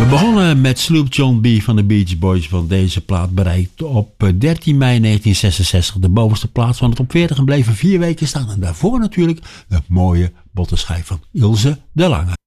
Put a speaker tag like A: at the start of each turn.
A: We begonnen met Sloop John B. van de Beach Boys, want deze plaat bereikte op 13 mei 1966 de bovenste plaats van de top 40 en bleef 4 weken staan. En daarvoor natuurlijk de mooie bottenschijf van Ilse de Lange.